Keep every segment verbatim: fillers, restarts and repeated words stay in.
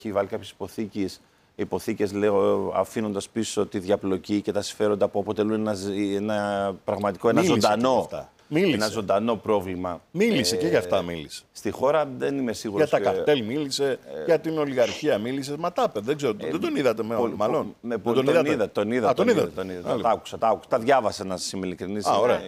έχει βάλει κάποιες υποθήκες, υποθήκες λέω, αφήνοντας πίσω τη διαπλοκή και τα συμφέροντα που αποτελούν ένα, ένα πραγματικό, ένα ζωντανό, ένα ζωντανό πρόβλημα. Μίλησε ε, και για αυτά μίλησε. Στη χώρα δεν είμαι σίγουρος. Για τα και... καρτέλ μίλησε, ε... για την ολιγαρχία μίλησε. Μα τα είπε, δεν ξέρω, ε, δεν τον είδατε με, πολύ, μάλλον. Με, τον, τον, είδα, είδα, τον είδα, Α, τον είδα. Τον είδα, τα άκουσα, τα άκουσα. Τα διάβασα, να σας είμαι ειλικρινής,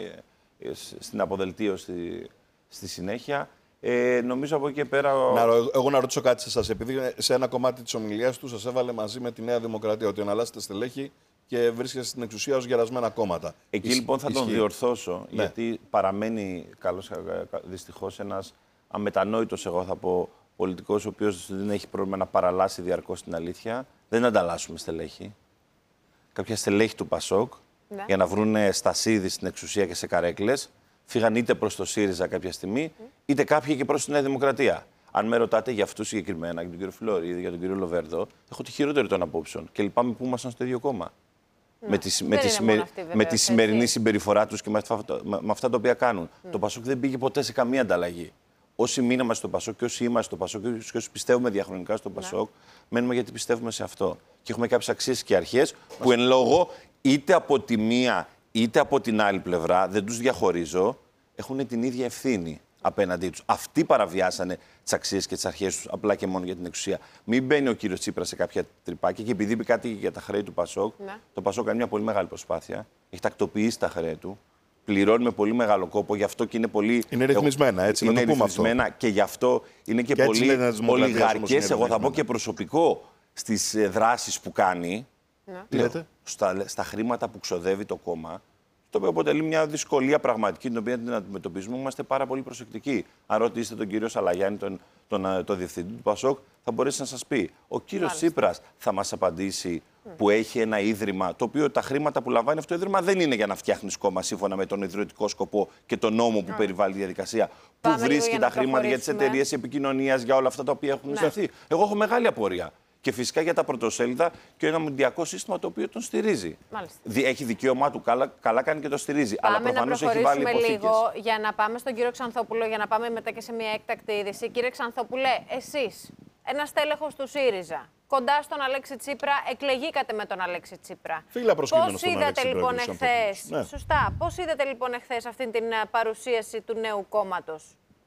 στην αποδελτίωση στη συνέχεια. Ε, νομίζω από εκεί και πέρα. Να, εγώ να ρωτήσω κάτι σε εσάς. Επειδή σε ένα κομμάτι της ομιλίας του σας έβαλε μαζί με τη Νέα Δημοκρατία ότι αναλάσσετε στελέχη και βρίσκεστε στην εξουσία ως γερασμένα κόμματα. Εκεί Ισ... λοιπόν θα ισχύει. τον διορθώσω, ναι. γιατί παραμένει καλώς, δυστυχώς ένας αμετανόητος, εγώ θα πω, πολιτικός, ο οποίος δεν έχει πρόβλημα να παραλάσει διαρκώς την αλήθεια. Δεν ανταλλάσσουμε στελέχη. Κάποια στελέχη του Πασόκ, ναι. για να βρουν στασίδι στην εξουσία και σε καρέκλες, φύγαν είτε προς το ΣΥΡΙΖΑ κάποια στιγμή, mm. είτε κάποιοι και προς τη Νέα Δημοκρατία. Αν με ρωτάτε για αυτούς συγκεκριμένα, για τον κύριο Φλωρίδη, για τον κύριο Λοβέρδο, έχω τη χειρότερη των απόψεων και λυπάμαι που ήμασταν στο ίδιο κόμμα. Mm. Με, τη, με, τη, με, αυτή, με τη σημερινή συμπεριφορά τους και με αυτά, με, με αυτά τα οποία κάνουν. Mm. Το Πασόκ δεν πήγε ποτέ σε καμία ανταλλαγή. Όσοι μείναμε στο Πασόκ και όσοι είμαστε στο Πασόκ και όσοι πιστεύουμε διαχρονικά στο Πασόκ, mm. μένουμε γιατί πιστεύουμε σε αυτό. Και έχουμε κάποιες αξίες και αρχές που εν λόγω είτε από τη μία είτε από την άλλη πλευρά, δεν τους διαχωρίζω, έχουν την ίδια ευθύνη απέναντί τους. Αυτοί παραβιάσανε τις αξίες και τις αρχές τους απλά και μόνο για την εξουσία. Μην μπαίνει ο κύριος Τσίπρας σε κάποια τρυπάκια και επειδή είπε κάτι για τα χρέη του Πασόκ, ναι. το Πασόκ κάνει μια πολύ μεγάλη προσπάθεια. Έχει τακτοποιήσει τα χρέη του. Πληρώνει με πολύ μεγάλο κόπο, γι' αυτό και είναι πολύ. Είναι ρυθμισμένα, έτσι. Είναι να το πούμε ρυθμισμένα αυτό. Και γι' αυτό είναι και, και πολύ ολιγαρκές, εγώ θα πω και προσωπικό στις δράσεις που κάνει. Ναι. Λέω, στα, στα χρήματα που ξοδεύει το κόμμα, το οποίο αποτελεί μια δυσκολία πραγματική, την οποία την αντιμετωπίζουμε. Είμαστε πάρα πολύ προσεκτικοί. Αν ρωτήσετε τον κύριο Σαλαγιάννη, τον, τον, τον διευθυντή του Πασόκ, θα μπορέσει να σας πει. Ο κύριος Τσίπρας θα μας απαντήσει mm. που έχει ένα ίδρυμα, το οποίο τα χρήματα που λαμβάνει αυτό το ίδρυμα δεν είναι για να φτιάχνεις κόμμα σύμφωνα με τον ιδρυτικό σκοπό και τον νόμο που mm. περιβάλλει τη διαδικασία. Πού βρίσκει τα χρήματα για τις εταιρείες επικοινωνίας, για όλα αυτά τα οποία έχουν σταθεί. Ναι. Εγώ έχω μεγάλη απορία. Και φυσικά για τα πρωτοσέλιδα και ένα μοντιακό σύστημα το οποίο τον στηρίζει. Μάλιστα. Έχει δικαίωμά του, καλά, καλά κάνει και το στηρίζει. Πάμε αλλά προφανώς έχει βάλει υποθήκες. λίγο για να πάμε στον κύριο Ξανθόπουλο, για να πάμε μετά και σε μια έκτακτη είδηση. Κύριε Ξανθόπουλε, εσείς, ένας τέλεχος του ΣΥΡΙΖΑ, κοντά στον Αλέξη Τσίπρα, εκλεγήκατε με τον Αλέξη Τσίπρα. Φίλα προσκύμενο στον Αλέξη Τσίπρα. Λοιπόν εχθές, ναι. Σωστά. Πώς είδατε λοιπόν εχθές αυτήν την παρουσίαση του νέου κόμματος?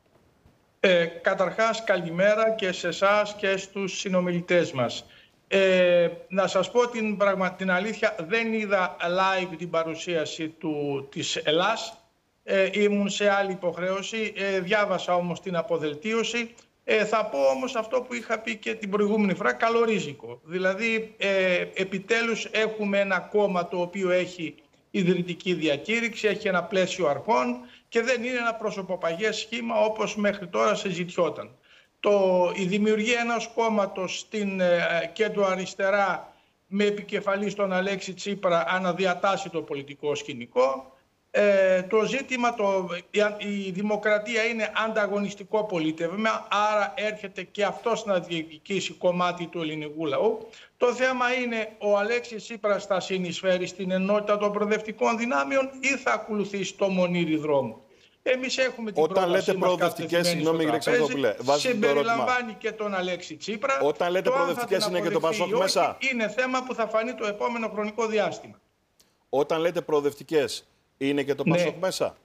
Ε, καταρχάς, καλημέρα και σε εσάς και στους συνομιλητές μας. Ε, να σας πω την, πραγμα... την αλήθεια, δεν είδα live την παρουσίαση του, της Ελλάς. Ε, ήμουν σε άλλη υποχρέωση, ε, διάβασα όμως την αποδελτίωση. Ε, θα πω όμως αυτό που είχα πει και την προηγούμενη φορά, καλορίζικο. Δηλαδή, ε, επιτέλους έχουμε ένα κόμμα το οποίο έχει ιδρυτική διακήρυξη, έχει ένα πλαίσιο αρχών και δεν είναι ένα προσωποπαγές σχήμα όπως μέχρι τώρα συζητιόταν. Το, η δημιουργία ενός κόμματος στην ε, κέντρο αριστερά με επικεφαλή στον Αλέξη Τσίπρα αναδιατάσσει το πολιτικό σκηνικό. Ε, το ζήτημα, το, η, η δημοκρατία είναι ανταγωνιστικό πολίτευμα, άρα έρχεται και αυτός να διεκδικήσει κομμάτι του ελληνικού λαού. Το θέμα είναι ο Αλέξης Τσίπρας θα συνεισφέρει στην ενότητα των προοδευτικών δυνάμεων ή θα ακολουθήσει το μονήρι δρόμο. Εμείς έχουμε την Όταν λέτε προοδευτικές, συγγνώμη κύριε Ξανθόπουλε, συμπεριλαμβάνει και τον Αλέξη Τσίπρα. Όταν λέτε προοδευτικές είναι και το Πασόκ μέσα. Είναι θέμα που θα φανεί το επόμενο χρονικό διάστημα. Όταν λέτε προοδευτικές, είναι και το Πασόκ ναι. μέσα.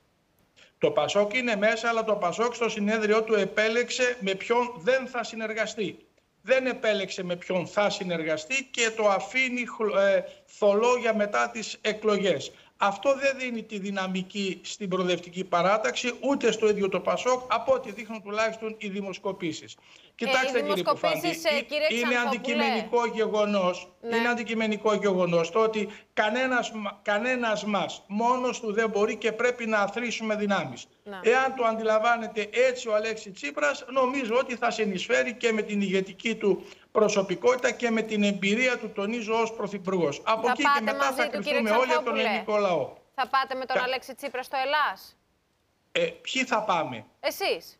Το Πασόκ είναι μέσα, αλλά το Πασόκ στο συνέδριό του επέλεξε με ποιον δεν θα συνεργαστεί. Δεν επέλεξε με ποιον θα συνεργαστεί και το αφήνει ε, θολό για μετά τις εκλογές. Αυτό δεν δίνει τη δυναμική στην προοδευτική παράταξη, ούτε στο ίδιο το Πασόκ, από ό,τι δείχνουν τουλάχιστον οι δημοσκοπήσεις. Κοιτάξτε ε, κύριε Κουφάντη, είναι αντικειμενικό γεγονός, ναι. είναι αντικειμενικό γεγονός το ότι κανένας, κανένας μας μόνος του δεν μπορεί και πρέπει να αθροίσουμε δυνάμεις. Ναι. Εάν το αντιλαμβάνεται έτσι ο Αλέξη Τσίπρας, νομίζω ότι θα συνεισφέρει και με την ηγετική του προσωπικότητα και με την εμπειρία του, τονίζω, ως πρωθυπουργός. Από θα εκεί και μετά θα κρυφτούμε όλοι από τον ελληνικό λαό. Θα πάτε με τον Κα... Αλέξη Τσίπρα στο Ελλάς? Ε, ποιοι θα πάμε? Εσείς.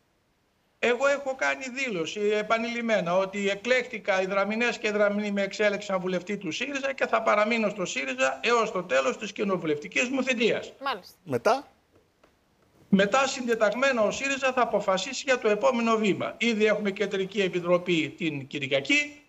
Εγώ έχω κάνει δήλωση επανειλημμένα ότι εκλέχτηκα οι Δραμηνές και οι Δραμηνοί με εξέλεξαν βουλευτή του ΣΥΡΙΖΑ και θα παραμείνω στο ΣΥΡΙΖΑ έως το τέλος της κοινοβουλευτικής μου θητείας. Μάλιστα. Μετά. Μετά συντεταγμένα ο ΣΥΡΙΖΑ θα αποφασίσει για το επόμενο βήμα. Ήδη έχουμε κεντρική επιτροπή την Κυριακή.